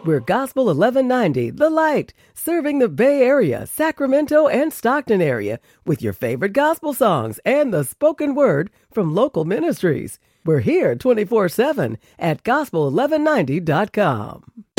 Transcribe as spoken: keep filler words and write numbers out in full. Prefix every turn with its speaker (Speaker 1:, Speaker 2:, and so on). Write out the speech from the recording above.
Speaker 1: We're Gospel eleven ninety, The Light, serving the Bay Area, Sacramento, and Stockton area with your favorite gospel songs and the spoken word from local ministries. We're here twenty-four seven at gospel eleven ninety dot com.